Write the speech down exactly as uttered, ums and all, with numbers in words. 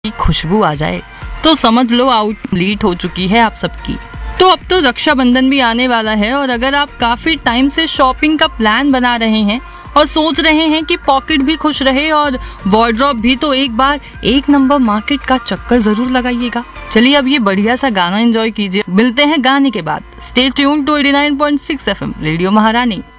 की खुशबू आ जाए तो समझ लो आउटलेट हो चुकी है आप सबकी। तो अब तो रक्षाबंधन भी आने वाला है और अगर आप काफी टाइम से शॉपिंग का प्लान बना रहे हैं और सोच रहे हैं कि पॉकेट भी खुश रहे और वार्डरोब भी, तो एक बार एक नंबर मार्केट का चक्कर जरूर लगाइएगा। चलिए अब ये बढ़िया सा गाना एंजॉय कीजिए। मिलते हैं गाने के बाद। Stay tuned to eighty nine point six F M radio महारानी।